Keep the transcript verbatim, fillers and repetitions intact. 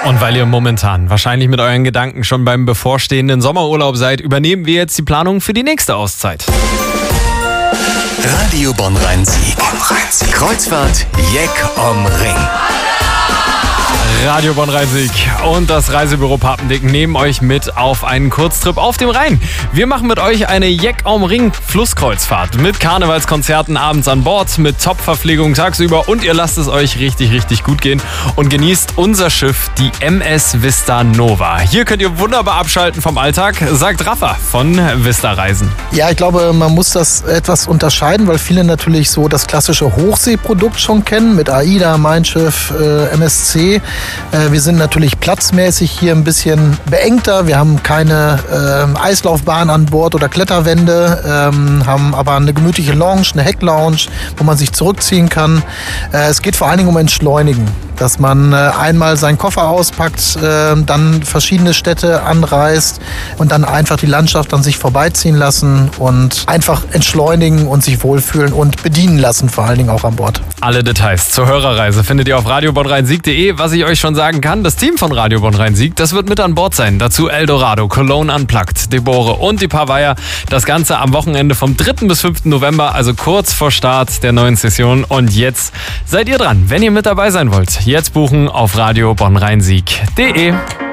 Und weil ihr momentan wahrscheinlich mit euren Gedanken schon beim bevorstehenden Sommerurlaub seid, übernehmen wir jetzt die Planung für die nächste Auszeit. Radio Bonn-Rhein-Sieg. Bonn-Rhein-Sieg. Kreuzfahrt Jeck am Ring. Radio Bonn-Rhein-Sieg und das Reisebüro Papendick nehmen euch mit auf einen Kurztrip auf dem Rhein. Wir machen mit euch eine Jeck am Ring Flusskreuzfahrt mit Karnevalskonzerten abends an Bord, mit Top-Verpflegung tagsüber und ihr lasst es euch richtig, richtig gut gehen und genießt unser Schiff, die M S Vista Nova. Hier könnt ihr wunderbar abschalten vom Alltag, sagt Rafa von Vista Reisen. Ja, ich glaube, man muss das etwas unterscheiden, weil viele natürlich so das klassische Hochseeprodukt schon kennen mit AIDA, Mein Schiff, äh, M S C. Wir sind natürlich platzmäßig hier ein bisschen beengter. Wir haben keine äh, Eislaufbahn an Bord oder Kletterwände, ähm, haben aber eine gemütliche Lounge, eine Hecklounge, wo man sich zurückziehen kann. Äh, es geht vor allen Dingen um Entschleunigen, dass man äh, einmal seinen Koffer auspackt, äh, dann verschiedene Städte anreist und dann einfach die Landschaft an sich vorbeiziehen lassen und einfach entschleunigen und sich wohlfühlen und bedienen lassen, vor allen Dingen auch an Bord. Alle Details zur Hörerreise findet ihr auf radio bonn rhein sieg punkt de. Was ich euch schon sagen kann, das Team von Radio Bonn-Rhein-Sieg, das wird mit an Bord sein. Dazu Eldorado, Cologne Unplugged, Debore und die Pavaya. Das Ganze am Wochenende vom dritten bis fünften November, also kurz vor Start der neuen Session. Und jetzt seid ihr dran, wenn ihr mit dabei sein wollt. Jetzt buchen auf radio bonn rhein sieg punkt de.